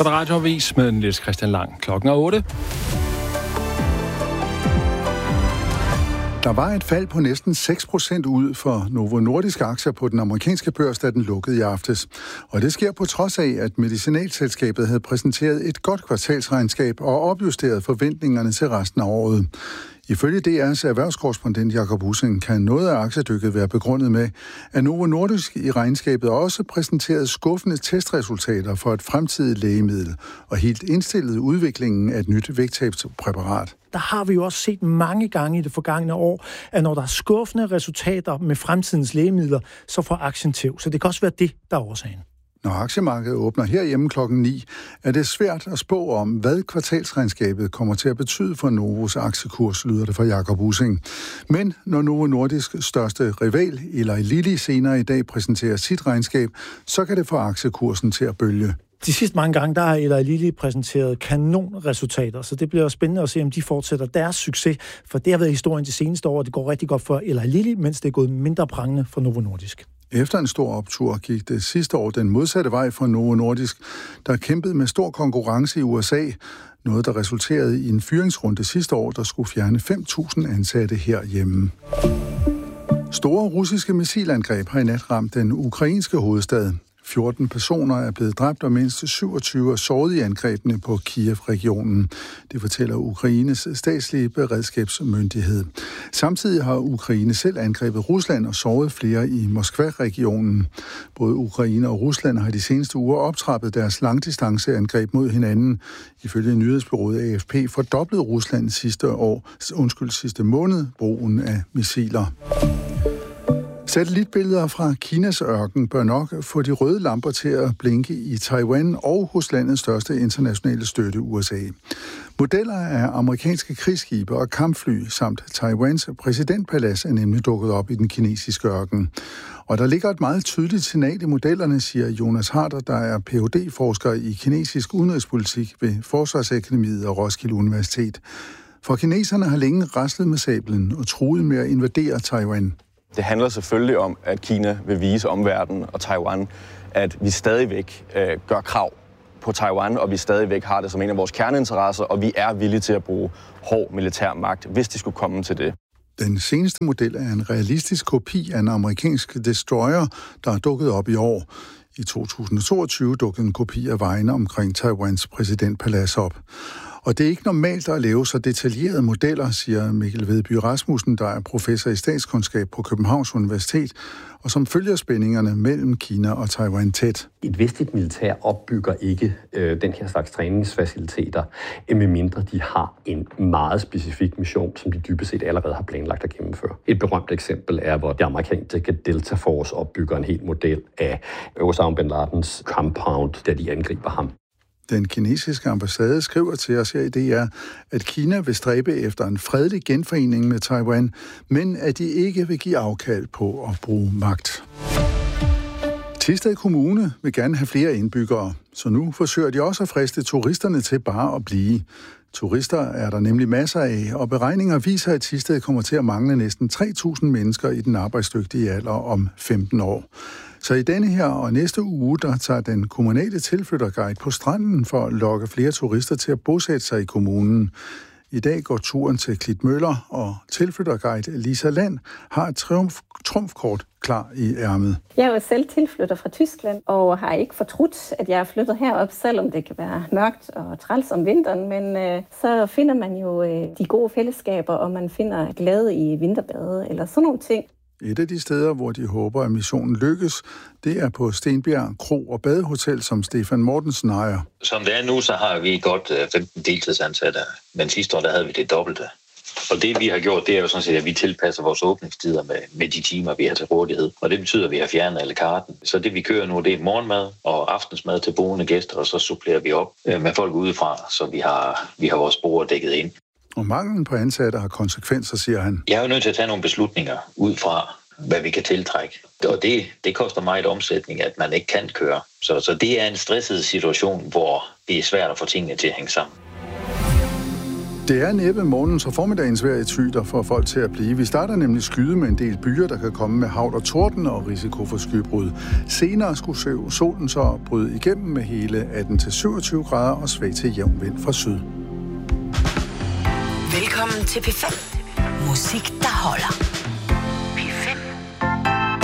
Så er der radioavis med Niels Christian Lang. Klokken er 8. Der var et fald på næsten 6% ud for Novo Nordisk aktier på den amerikanske børs, da den lukkede i aftes. Og det sker på trods af, at medicinalselskabet havde præsenteret et godt kvartalsregnskab og opjusteret forventningerne til resten af året. Ifølge DR's erhvervskorrespondent Jakob Ussing kan noget af aktiedykket være begrundet med, at Novo Nordisk i regnskabet også præsenterede skuffende testresultater for et fremtidigt lægemiddel og helt indstillet udviklingen af et nyt vægttabspræparat. Der har vi jo også set mange gange i det forgangne år, at når der er skuffende resultater med fremtidens lægemidler, så får aktien tæv. Så det kan også være det, der er årsagen. Når aktiemarkedet åbner herhjemme klokken 9, er det svært at spå om, hvad kvartalsregnskabet kommer til at betyde for Novos aktiekurs, lyder det fra Jakob Ussing. Men når Novo Nordisk største rival, Eli Lilly, senere i dag præsenterer sit regnskab, så kan det få aktiekursen til at bølge. De sidste mange gange, der har Eli Lilly præsenteret kanonresultater, så det bliver spændende at se, om de fortsætter deres succes, for det har været historien de seneste år, og det går rigtig godt for Eli Lilly, mens det er gået mindre prangende for Novo Nordisk. Efter en stor optur gik det sidste år den modsatte vej for Novo Nordisk, der kæmpede med stor konkurrence i USA, noget der resulterede i en fyringsrunde sidste år, der skulle fjerne 5.000 ansatte herhjemme. Store russiske missilangreb har i nat ramt den ukrainske hovedstad. 14 personer er blevet dræbt, og mindst 27 er såret i angrebene på Kiev-regionen. Det fortæller Ukraines statslige beredskabsmyndighed. Samtidig har Ukraine selv angrebet Rusland og såret flere i Moskva-regionen. Både Ukraine og Rusland har de seneste uger optrappet deres langdistanceangreb mod hinanden. Ifølge nyhedsbureauet AFP fordoblede Rusland sidste måned brugen af missiler. Satellitbilleder fra Kinas ørken bør nok få de røde lamper til at blinke i Taiwan og hos landets største internationale støtte, USA. Modeller af amerikanske krigsskibe og kampfly samt Taiwans præsidentpalads er nemlig dukket op i den kinesiske ørken. Og der ligger et meget tydeligt signal i modellerne, siger Jonas Harder, der er Ph.D.-forsker i kinesisk udenrigspolitik ved Forsvarsakademiet og Roskilde Universitet. For kineserne har længe raslet med sablen og truet med at invadere Taiwan. Det handler selvfølgelig om, at Kina vil vise omverdenen og Taiwan, at vi stadigvæk gør krav på Taiwan, og vi stadigvæk har det som en af vores kerneinteresser, og vi er villige til at bruge hård militær magt, hvis det skulle komme til det. Den seneste model er en realistisk kopi af en amerikansk destroyer, der er dukket op i år. I 2022 dukkede en kopi af vejene omkring Taiwans præsidentpalads op. Og det er ikke normalt at lave så detaljerede modeller, siger Mikkel Vedby Rasmussen, der er professor i statskundskab på Københavns Universitet, og som følger spændingerne mellem Kina og Taiwan tæt. Et vestligt militær opbygger ikke den her slags træningsfaciliteter, medmindre de har en meget specifik mission, som de dybest set allerede har planlagt at gennemføre. Et berømt eksempel er, hvor det amerikanske Delta Force opbygger en hel model af Osama bin Ladens compound, da de angriber ham. Den kinesiske ambassade skriver til os her i DR, at Kina vil stræbe efter en fredelig genforening med Taiwan, men at de ikke vil give afkald på at bruge magt. Thisted Kommune vil gerne have flere indbyggere, så nu forsøger de også at friste turisterne til bare at blive. Turister er der nemlig masser af, og beregninger viser, at Thisted kommer til at mangle næsten 3.000 mennesker i den arbejdsdygtige alder om 15 år. Så i denne her og næste uge, der tager den kommunale tilflytterguide på stranden for at lokke flere turister til at bosætte sig i kommunen. I dag går turen til Klitmøller, og tilflytterguide Lisa Land har et trumfkort klar i ærmet. Jeg er jo selv tilflytter fra Tyskland, og har ikke fortrudt, at jeg er flyttet herop, selvom det kan være mørkt og træls om vinteren. Men så finder man jo de gode fællesskaber, og man finder glæde i vinterbade eller sådan nogle ting. Et af de steder, hvor de håber, at missionen lykkes, det er på Stenbjerg Kro og Badehotel, som Stefan Mortensen ejer. Som det er nu, så har vi godt 15 deltidsansatte, men sidste år der havde vi det dobbelte. Og det vi har gjort, det er jo sådan set, at vi tilpasser vores åbningstider med de timer, vi har til rådighed. Og det betyder, at vi har fjernet alle karten. Så det vi kører nu, det er morgenmad og aftensmad til boende gæster, og så supplerer vi op med folk udefra, så vi har vores bord dækket ind. Og manglen på ansatte har konsekvenser, siger han. Jeg er jo nødt til at tage nogle beslutninger ud fra, hvad vi kan tiltrække. Og det koster meget omsætning, at man ikke kan køre. Så det er en stresset situation, hvor det er svært at få tingene til at hænge sammen. Det er næppe morgens og formiddagens vejr i Thy, der får folk til at blive. Vi starter nemlig skyde med en del byer, der kan komme med hagl og torden og risiko for skybrud. Senere skulle solen så bryde igennem med hele 18-27 grader og svag til jævn vind fra syd. Velkommen til P5. Musik, der holder.